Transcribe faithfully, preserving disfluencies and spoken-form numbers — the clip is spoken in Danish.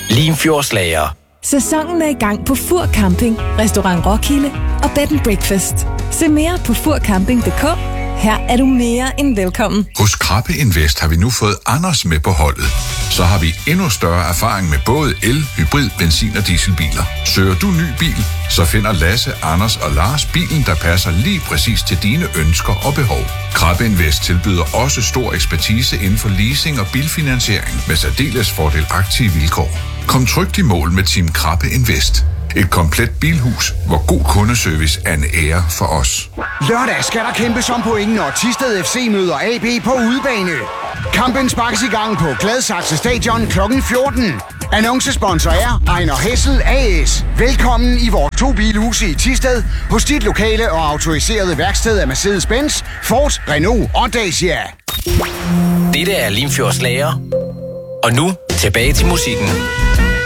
Limfjordslager. Sæsonen er i gang på Fur Camping, Restaurant Roskilde og Bed and Breakfast. Se mere på fur camping punktum d k. Her er du mere end velkommen. Hos Krabbe Invest har vi nu fået Anders med på holdet. Så har vi endnu større erfaring med både el, hybrid, benzin og dieselbiler. Søger du ny bil, så finder Lasse, Anders og Lars bilen, der passer lige præcis til dine ønsker og behov. Krabbe Invest tilbyder også stor ekspertise inden for leasing og bilfinansiering med særdeles fordelagtige vilkår. Kom trygt i mål med Team Krabbe Invest. Et komplet bilhus, hvor god kundeservice er en ære for os. Lørdag skal der kæmpes om point, når Thisted F C møder A B på udebane. Kampen sparkes i gang på Gladsaxe Stadion klokken fjorten. Annoncesponsor er Ejner Hessel A S. Velkommen i vores to bilhuse i Thisted, hos dit lokale og autoriserede værksted af Mercedes-Benz, Ford, Renault og Dacia. Dette er Limfjordslager. Og nu tilbage til musikken.